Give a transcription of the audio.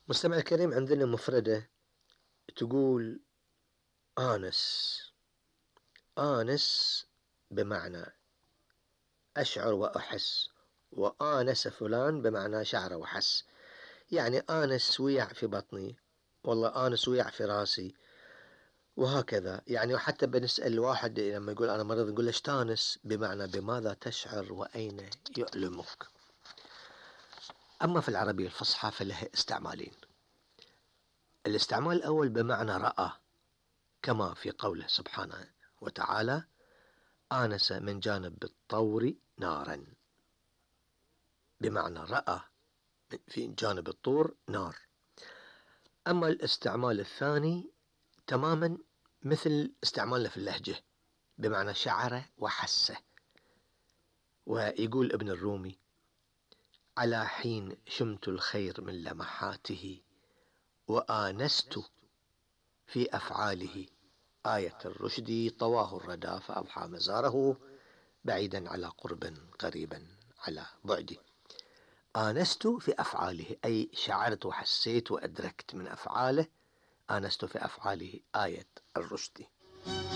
مستمع الكريم، عندنا مفردة تقول آنس. آنس بمعنى أشعر وأحس، وآنس فلان بمعنى شعر وحس. يعني آنس ويع في بطني، والله آنس ويع في راسي، وهكذا. يعني حتى بنسأل الواحد لما يقول أنا مريض نقول له ايش تانس، بمعنى بماذا تشعر وأين يؤلمك. أما في العربية الفصحى فلها استعمالين. الاستعمال الأول بمعنى رأى، كما في قوله سبحانه وتعالى: آنس من جانب الطور نارا، بمعنى رأى في جانب الطور نار. أما الاستعمال الثاني تماما مثل استعمالنا في اللهجة، بمعنى شعر وحسه. ويقول ابن الرومي: على حين شمت الخير من لمحاته، وآنست في أفعاله آية الرشد، طواه الردى فأضحى مزاره، بعيدا على قرب قريبا على بعد. آنست في أفعاله أي شعرت وحسيت وأدركت من أفعاله. آنست في أفعاله آية الرشد.